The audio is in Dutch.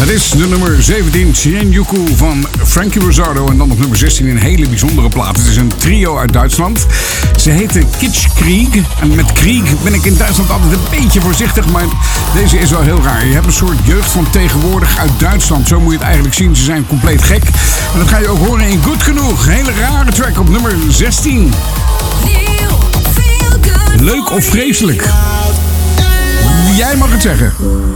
Dat is de nummer 17, Shinjuku van Frankie Rosato. En dan op nummer 16 een hele bijzondere plaat. Het is een trio uit Duitsland. Ze heten Kitschkrieg. En met Krieg ben ik in Duitsland altijd een beetje voorzichtig. Maar deze is wel heel raar. Je hebt een soort jeugd van tegenwoordig uit Duitsland. Zo moet je het eigenlijk zien. Ze zijn compleet gek. En dat ga je ook horen in Goed Genoeg. Een hele rare track op nummer 16. Leuk of vreselijk? Jij mag het zeggen.